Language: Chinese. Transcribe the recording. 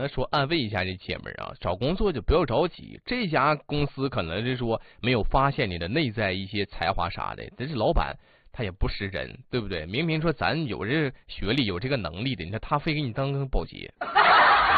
说安慰一下这姐们儿啊，找工作就不要着急，这家公司可能是说没有发现你的内在一些才华啥的，但是老板他也不识人，对不对？明明说咱有这学历有这个能力的，你看他非给你当个保洁。